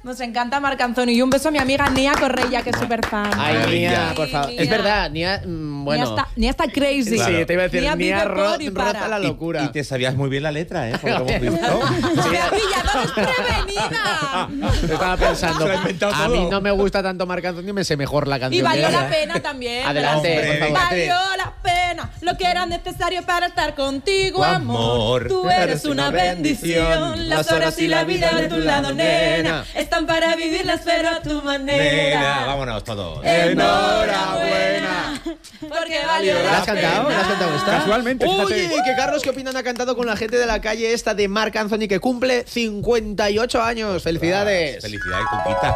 Nos encanta Marc Anthony. Y un beso a mi amiga Nia Correia, que es súper fan. Ay, Nia, por favor. Nia. Es verdad, Nia, bueno. Nia está crazy. Claro. Sí, te iba a decir, Nia Nia vive por y roza para. la locura. Y te sabías muy bien la letra, ¿eh? Por lo que hemos visto. ¡Me ha pillado desprevenida! Estaba pensando, Se lo ha inventado a todo. mí no me gusta tanto Marc Anthony, me sé mejor la canción. Y valió que la ella. pena también. Adelante, Hombre, por favor. Valió la pena lo que era necesario para estar contigo, Amor. amor. Tú eres una bendición. Las horas y la vida de tu lado, nena, están para vivirlas, pero a tu manera. Nena, vámonos todos. Enhorabuena. Porque valió ¿La la has cantado? pena. ¿La has cantado esta? Casualmente, fíjate. Oye, que Carlos, ¿qué opinan? Ha cantado con la gente de la calle esta de Marc Anthony, que cumple 58 años. ¡Felicidades! Felicidades, Cuquita.